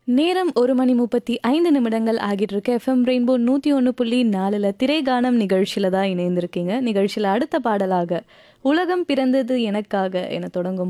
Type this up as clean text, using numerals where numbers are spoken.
நேரம் 1:35 ஆகிட்டு இருக்கு. எஃப்எம் ரெயின்போ 101.4ல திரைகானம் நிகழ்ச்சியில தான் இணைந்திருக்கீங்க. நிகழ்ச்சியில அடுத்த பாடலாக உலகம் பிறந்தது எனக்காக என தொடங்கும்